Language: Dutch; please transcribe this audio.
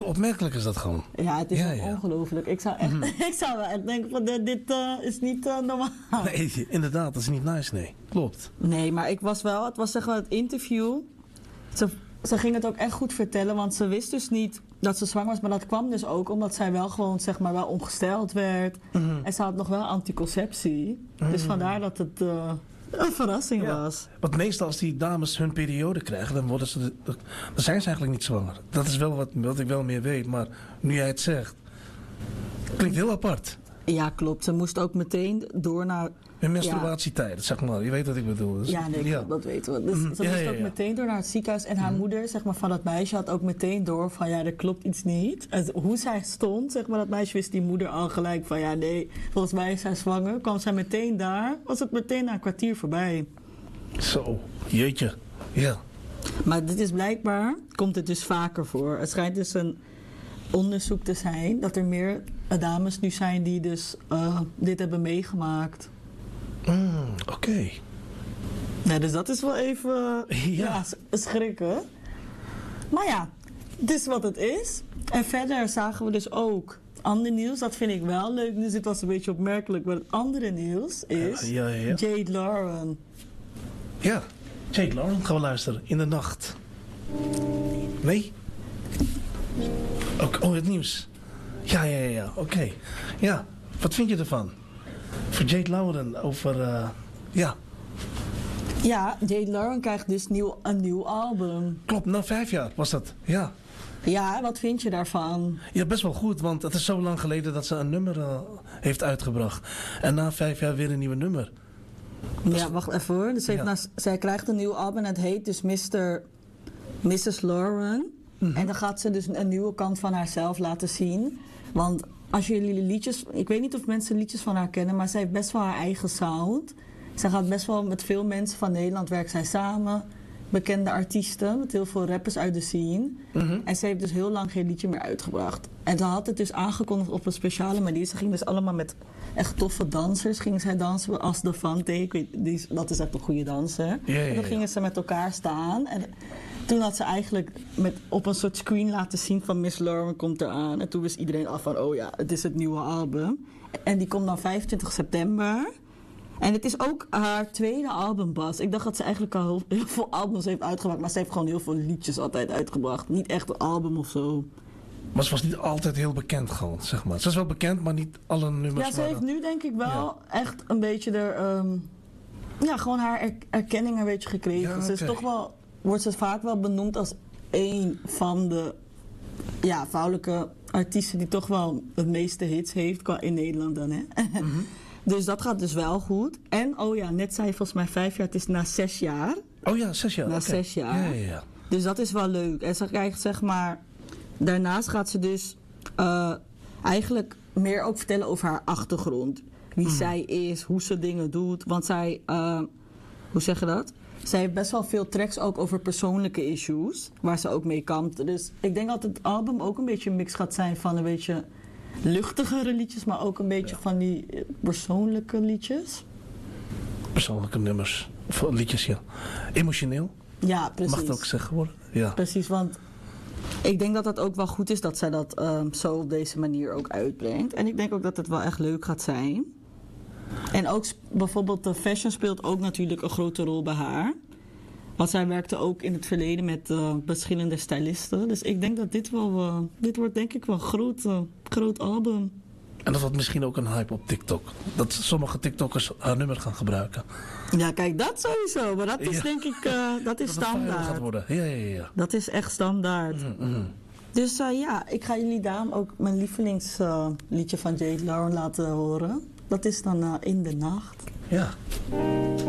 opmerkelijk is dat gewoon. Ja, het is ongelooflijk. Ik zou wel echt denken van dit is niet normaal. Nee, inderdaad, dat is niet nice, nee. Klopt. Nee, maar het was zeg maar het interview. Ze ging het ook echt goed vertellen, want ze wist dus niet dat ze zwanger was. Maar dat kwam dus ook omdat zij wel gewoon, zeg maar, wel ongesteld werd. Mm-hmm. En ze had nog wel anticonceptie. Mm-hmm. Dus vandaar dat het een verrassing was. Want meestal als die dames hun periode krijgen, dan zijn ze eigenlijk niet zwanger. Dat is wel wat ik wel meer weet, maar nu jij het zegt, klinkt heel apart. Ja, klopt. Ze moest ook meteen door naar... Hun menstruatietijd, zeg maar. Je weet wat ik bedoel. Dus, ja, nee, dat weten we. Dus ze moest ook meteen door naar het ziekenhuis. En haar moeder, zeg maar, van dat meisje had ook meteen door van... ja, er klopt iets niet. En hoe zij stond, zeg maar, dat meisje wist die moeder al gelijk van... ja, nee, volgens mij is zij zwanger. Kwam zij meteen daar, was het meteen na een kwartier voorbij. Zo, jeetje. Ja. Maar dit is blijkbaar, komt het dus vaker voor. Het schijnt dus een onderzoek te zijn... dat er meer dames nu zijn die dus dit hebben meegemaakt. Oké. Ja, dus dat is wel even schrikken. Maar ja, dit is wat het is. En verder zagen we dus ook ander nieuws. Dat vind ik wel leuk. Dus dit was een beetje opmerkelijk. Maar het andere nieuws is Jade Lauren. Ja, Jade Lauren gaan we luisteren. In de nacht. Nee? Oh, het nieuws. Ja. Oké. Ja, wat vind je ervan? Voor Jade Lauren over, Ja, Jade Lauren krijgt dus een nieuw album. Klopt, na 5 jaar was dat, ja. Ja, wat vind je daarvan? Ja, best wel goed, want het is zo lang geleden dat ze een nummer heeft uitgebracht. En na 5 jaar weer een nieuwe nummer. Ja, wacht even hoor. Dus zij krijgt een nieuw album en het heet dus Mrs. Lauren. Mm-hmm. En dan gaat ze dus een nieuwe kant van haarzelf laten zien. Want als jullie liedjes... Ik weet niet of mensen liedjes van haar kennen, maar zij heeft best wel haar eigen sound. Zij gaat best wel met veel mensen van Nederland werkt zij samen. Bekende artiesten, met heel veel rappers uit de scene. Mm-hmm. En ze heeft dus heel lang geen liedje meer uitgebracht. En ze had het dus aangekondigd op een speciale manier. Ze ging dus allemaal met echt toffe dansers. Gingen zij dansen als Devante. Dat is echt een goede danser. Ja. En dan gingen ze met elkaar staan. En toen had ze eigenlijk op een soort screen laten zien van Miss Lauren komt eraan. En toen wist iedereen af van, oh ja, het is het nieuwe album. En die komt dan 25 september. En het is ook haar tweede album, Bas. Ik dacht dat ze eigenlijk al heel veel albums heeft uitgebracht. Maar ze heeft gewoon heel veel liedjes altijd uitgebracht. Niet echt een album of zo. Maar ze was niet altijd heel bekend gewoon, zeg maar. Ze is wel bekend, maar niet alle nummers. Ja, ze heeft nu denk ik wel echt een beetje gewoon haar erkenning een beetje gekregen. Ja, okay. Ze is toch wel... Wordt ze vaak wel benoemd als een van de vrouwelijke artiesten die toch wel het meeste hits heeft in Nederland dan, hè? Mm-hmm. Dus dat gaat dus wel goed. En, net zei je volgens mij 5 jaar, het is na 6 jaar. Oh ja, 6 jaar. Na 6 jaar. Ja. Dus dat is wel leuk. En ze krijgt zeg maar... Daarnaast gaat ze dus eigenlijk meer ook vertellen over haar achtergrond. Wie zij is, hoe ze dingen doet. Want zij, hoe zeg je dat? Zij heeft best wel veel tracks ook over persoonlijke issues. Waar ze ook mee kampt. Dus ik denk dat het album ook een beetje een mix gaat zijn van een beetje luchtigere liedjes. Maar ook een beetje van die persoonlijke liedjes. Persoonlijke nummers. Of liedjes, ja. Emotioneel. Ja, precies. Mag het ook zeggen worden. Ja. Precies, want ik denk dat dat ook wel goed is dat zij dat zo op deze manier ook uitbrengt. En ik denk ook dat het wel echt leuk gaat zijn. En ook bijvoorbeeld de fashion speelt ook natuurlijk een grote rol bij haar. Want zij werkte ook in het verleden met verschillende stylisten. Dus ik denk dat dit wordt denk ik wel een groot album. En dat wordt misschien ook een hype op TikTok. Dat sommige TikTokkers haar nummer gaan gebruiken. Ja, kijk, dat sowieso. Maar dat is denk ik, dat is standaard. Gaat worden. Ja. Dat is echt standaard. Mm-hmm. Dus ik ga jullie daarom ook mijn lievelingsliedje van Jade Lauren laten horen. Dat is dan In de Nacht. Ja.